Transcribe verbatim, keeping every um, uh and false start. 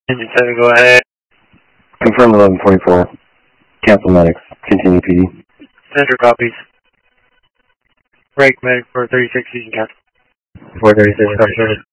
Engine seven, go ahead. Confirm eleven forty-four. Cancel medics. Continue P D. Center copies. Break medic for thirty-six, you can cancel. four thirty-six, copy.